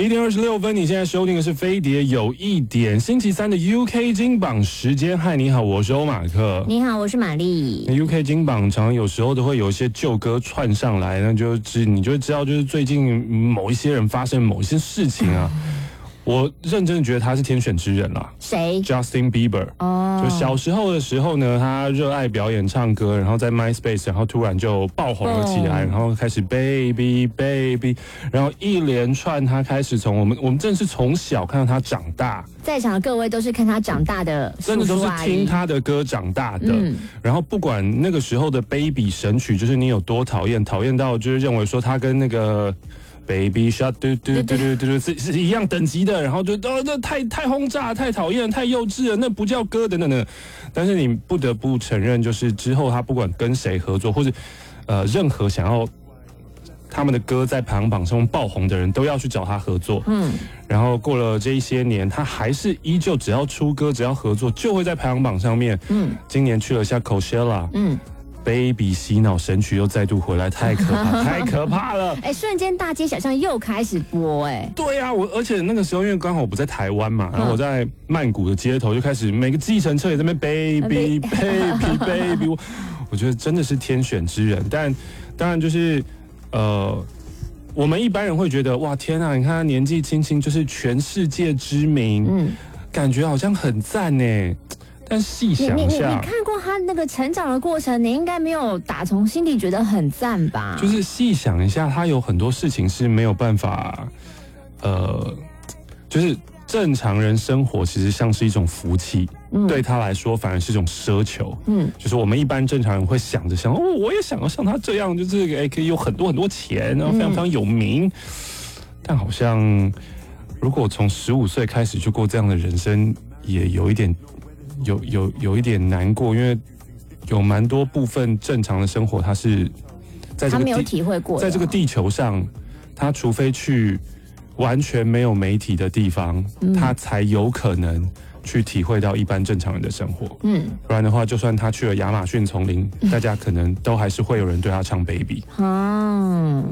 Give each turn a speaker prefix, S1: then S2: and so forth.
S1: 1:26，你现在收听的是飞碟有一点星期三的 UK 金榜时间。嗨，你好，我是欧马克。
S2: 你好，我是玛丽。
S1: UK 金榜常有时候都会有一些旧歌串上来，那你就会知道，就是最近某一些人发生某一些事情啊。我认真的觉得他是天选之人啦。
S2: 谁
S1: ？Justin Bieber。就小时候的时候呢，他热爱表演唱歌，然后在 MySpace， 然后突然就爆红了起来，然后开始 Baby Baby， 然后一连串他开始从我们真的是从小看到他长大，
S2: 在场的各位都是看他长大的叔叔阿姨，
S1: 真的都是听他的歌长大的。然后不管那个时候的 Baby 神曲，就是你有多讨厌到就是认为说他跟那个Baby Shark 是一样等级的，然后就这太轰炸、太讨厌、太幼稚了，那不叫歌等等的。但是你不得不承认，就是之后他不管跟谁合作，或者任何想要他们的歌在排行榜上爆红的人，都要去找他合作。然后过了这一些年，他还是依旧只要出歌、只要合作，就会在排行榜上面。今年去了下 Coachella。Baby 洗脑神曲又再度回来，太可怕，太可怕了！
S2: 瞬间大街小巷又开始播，
S1: 对啊，而且那个时候因为刚好我不在台湾嘛，然后我在曼谷的街头就开始每个计程车也在那边 Baby Baby Baby， 我觉得真的是天选之人。但当然就是我们一般人会觉得哇天啊，你看他年纪轻轻就是全世界知名，感觉好像很赞呢。但细想一下，
S2: 你看过他那个成长的过程，你应该没有打从心底觉得很赞吧？
S1: 就是细想一下，他有很多事情是没有办法，就是正常人生活其实像是一种福气，对他来说反而是一种奢求。就是我们一般正常人会想我也想要像他这样，就是可以有很多很多钱，然后非常非常有名。但好像如果从15岁开始就过这样的人生，也有一点。有一点难过，因为有蛮多部分正常的生活，他是在这个
S2: 他没有体会过，
S1: 在这个地球上，他除非去完全没有媒体的地方，他才有可能去体会到一般正常人的生活。不然的话，就算他去了亚马逊丛林，大家可能都还是会有人对他唱 Baby。